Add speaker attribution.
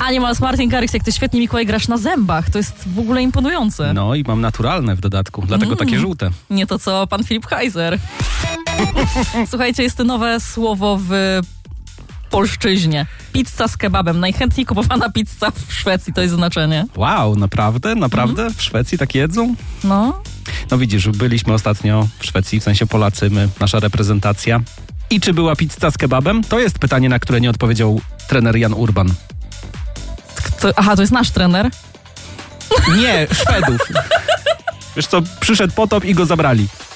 Speaker 1: Animals, Martin Garrix, jak ty świetnie, Mikołaj, grasz na zębach. To jest w ogóle imponujące.
Speaker 2: No i mam naturalne w dodatku, dlatego takie żółte.
Speaker 1: Nie to co pan Filip Heiser. Słuchajcie, jest to nowe słowo w polszczyźnie. Pizza z kebabem. Najchętniej kupowana pizza w Szwecji, to jest znaczenie.
Speaker 2: Wow, naprawdę? Naprawdę? W Szwecji tak jedzą?
Speaker 1: No.
Speaker 2: No widzisz, byliśmy ostatnio w Szwecji, w sensie Polacy, nasza reprezentacja. I czy była pizza z kebabem? To jest pytanie, na które nie odpowiedział trener Jan Urban.
Speaker 1: To jest nasz trener?
Speaker 2: Nie, Szwedów. Wiesz co, przyszedł potop i go zabrali.